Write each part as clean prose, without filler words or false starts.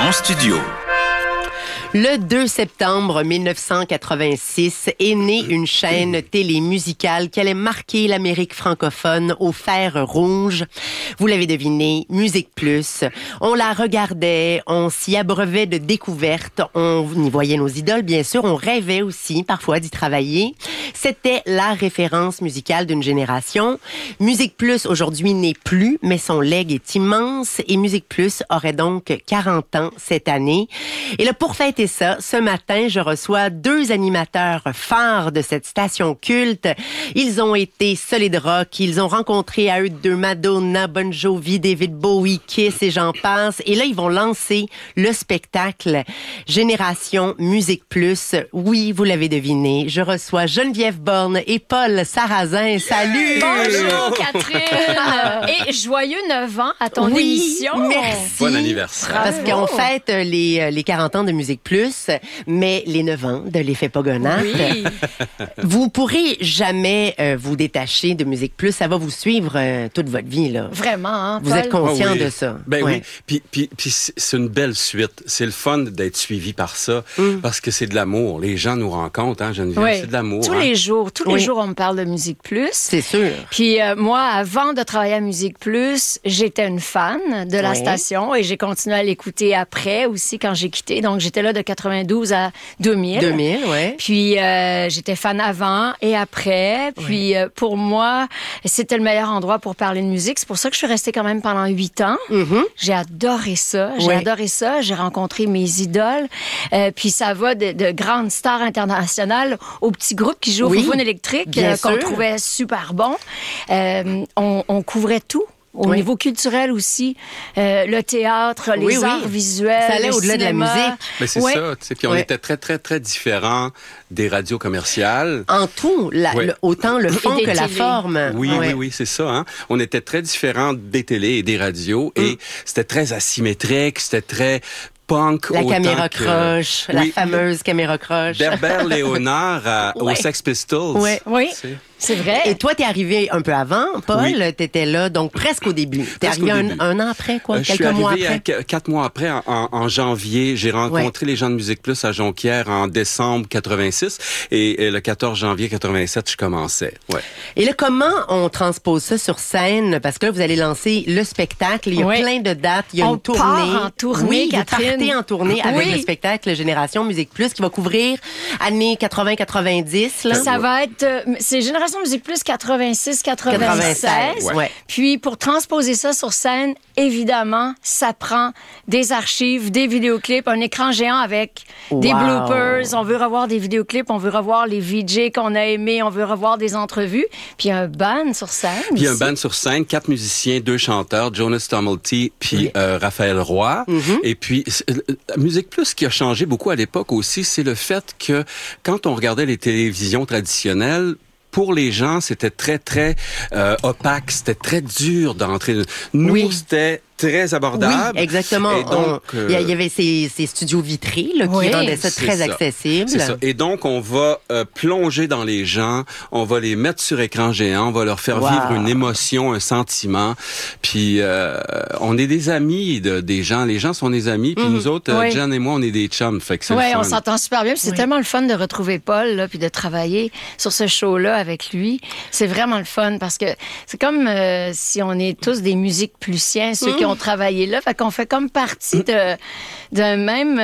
en studio. Le 2 septembre 1986 est née une chaîne télé musicale qui allait marquer l'Amérique francophone au fer rouge. Vous l'avez deviné, Musique Plus. On la regardait, on s'y abreuvait de découvertes, on y voyait nos idoles, bien sûr, on rêvait aussi parfois d'y travailler. C'était la référence musicale d'une génération. Musique Plus aujourd'hui n'est plus, mais son legs est immense et Musique Plus aurait donc 40 ans cette année. Et là, pour fêter ça, ce matin, je reçois deux animateurs phares de cette station culte. Ils ont été Solid Rock, ils ont rencontré à eux deux Madonna, Bon Jovi, David Bowie, Kiss et j'en passe. Et là, ils vont lancer le spectacle Génération Musique Plus. Oui, vous l'avez deviné, je reçois Geneviève Borne et Paul Sarrazin. Salut! Bonjour Catherine! Et joyeux 9 ans à ton émission. Merci. Bon anniversaire. Parce qu'on fête les 40 ans de Musique Plus, mais les 9 ans de l'effet Pogonat. Oui. Vous pourrez jamais vous détacher de Musique Plus. Ça va vous suivre toute votre vie, là. Vraiment, hein, Vous Paul? êtes conscient Ah oui. de ça. Ben Ouais. oui. Puis c'est une belle suite. C'est le fun d'être suivi par ça parce que c'est de l'amour. Les gens nous rencontrent, hein, Geneviève? Oui. C'est de l'amour. Tous hein? les jours, Oui. on me parle de Musique Plus. C'est sûr. Puis moi, avant de travailler à Musique Plus, j'étais une fan de la Ouais. station et j'ai continué à l'écouter après aussi quand j'ai quitté. Donc j'étais là de 92 à 2000. 2000, ouais. Puis j'étais fan avant et après. Puis pour moi, c'était le meilleur endroit pour parler de musique. C'est pour ça que je suis restée quand même pendant 8 ans. Mhm. J'ai adoré ça. J'ai rencontré mes idoles. Puis ça va de grandes stars internationales aux petits groupes qui jouent au Oui, Foufoune électrique bien qu'on sûr. trouvait super bon. On couvrait tout. Au Oui. niveau culturel aussi, le théâtre, les Oui, oui. arts visuels, Ça allait le au-delà de la cinéma. musique. Mais c'est Ouais. ça, tu sais. Puis on Ouais. était très, très, très différents des radios commerciales. En tout, Ouais. autant le fond des que la télés. forme. Oui, Ouais. oui, c'est ça. Hein? On était très différents des télés et des radios et c'était très asymétrique, c'était très punk. La autant caméra que- croche, la Oui. fameuse caméra croche. Berbère Léonard aux Ouais. Sex Pistols. Ouais. Oui, Tu sais. c'est vrai. Et toi, t'es arrivé un peu avant, Paul. Oui. T'étais là, donc presque au début. T'es Presque arrivé au début. un an après, quoi? Je suis Quelques mois arrivé après? 4 mois après, en janvier. J'ai rencontré les gens de Musique Plus à Jonquière en décembre 86 et le 14 janvier 87, je commençais. Ouais. Et là, comment on transpose ça sur scène? Parce que là, vous allez lancer le spectacle. Il y a Oui. plein de dates. Il y a On une tournée. part en tournée, oui, vous Catherine. partez en tournée avec Oui. le spectacle Génération Musique Plus qui va couvrir années 80-90. Là. Ça va être... c'est Génération Musique Plus 86-96. Ouais. Puis, pour transposer ça sur scène, évidemment, ça prend des archives, des vidéoclips, un écran géant avec des Wow. bloopers. On veut revoir des vidéoclips, on veut revoir les VJ qu'on a aimés, on veut revoir des entrevues. Puis, un band sur scène. Puis un aussi. band sur scène, 4 musiciens, 2 chanteurs, Jonas Tumulty puis Raphaël Roy. Et puis Musique Plus, ce qui a changé beaucoup à l'époque aussi, c'est le fait que quand on regardait les télévisions traditionnelles, pour les gens, c'était très, très opaque, c'était très dur d'entrer. Nous, Oui. c'était très abordable. Oui, exactement. Et donc, Il y avait ces studios vitrés là, qui Oui, rendaient ça c'est très ça. accessible. C'est ça. Et donc, on va plonger dans les gens, on va les mettre sur écran géant, on va leur faire Wow. vivre une émotion, un sentiment. Puis, on est des amis des gens. Les gens sont des amis. Puis nous autres, Oui. Jen et moi, on est des chums. Fait que c'est Ouais, le fun. on s'entend super bien. Puis c'est tellement le fun de retrouver Paul, là, puis de travailler sur ce show-là avec lui. C'est vraiment le fun parce que c'est comme si on est tous des musiques plusiens, ceux qui ont travaillé là. Fait qu'on fait comme partie d'un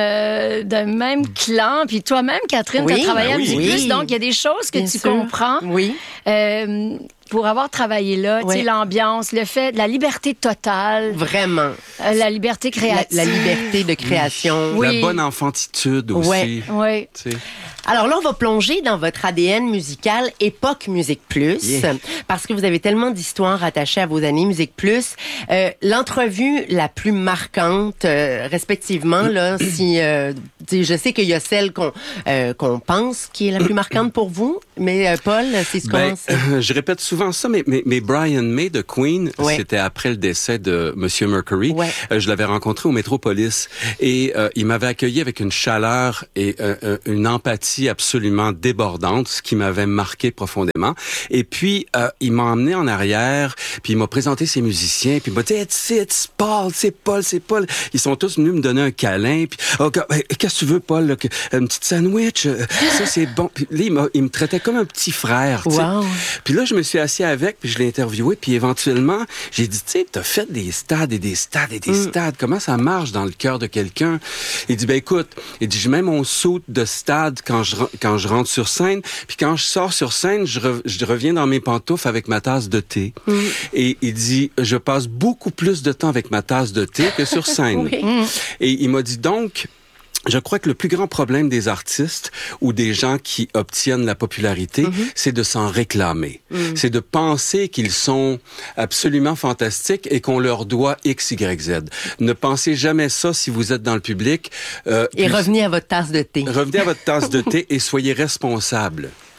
même clan. Puis toi-même, Catherine, Oui, t'as travaillé ben à oui. Musique Plus. Oui. Donc, il y a des choses que Bien tu sûr. comprends. Oui. Pour avoir travaillé là, tu sais, Oui. l'ambiance, le fait, la liberté totale, Vraiment. la liberté créative. La liberté de création. Oui. La bonne enfantitude aussi. Ouais. Oui. Tu sais. Alors là, on va plonger dans votre ADN musical époque Musique Plus, Yeah. parce que vous avez tellement d'histoires attachées à vos années Musique Plus. L'entrevue la plus marquante, respectivement, là, si je sais qu'il y a celle qu'on pense qui est la plus marquante pour vous, mais Paul, c'est ce qu'on sait. Je répète souvent ça, mais Brian May de Queen, Ouais. c'était après le décès de Monsieur Mercury. Ouais. Je l'avais rencontré au Métropolis et il m'avait accueilli avec une chaleur et une empathie sympathie absolument débordante, ce qui m'avait marqué profondément. Et puis, il m'a emmené en arrière, puis il m'a présenté ses musiciens, puis il m'a dit, c'est Paul. Ils sont tous venus me donner un câlin, puis qu'est-ce que tu veux, Paul? Là, une petite sandwich? Ça, c'est bon. Puis là, il me traitait comme un petit frère. Wow. Puis là, je me suis assis avec, puis je l'ai interviewé, puis éventuellement, j'ai dit, tu sais, t'as fait des stades et des stades et des stades. Comment ça marche dans le cœur de quelqu'un? Il dit, écoute, il dit, je mets mon saut de stade quand je rentre sur scène, puis quand je sors sur scène, je reviens dans mes pantoufles avec ma tasse de thé. Et il dit, je passe beaucoup plus de temps avec ma tasse de thé que sur scène. Oui. Et il m'a dit donc, je crois que le plus grand problème des artistes ou des gens qui obtiennent la popularité, c'est de s'en réclamer. C'est de penser qu'ils sont absolument fantastiques et qu'on leur doit X, Y, Z. Ne pensez jamais ça si vous êtes dans le public. Et revenez à votre tasse de thé. Revenez à votre tasse de thé et soyez responsable.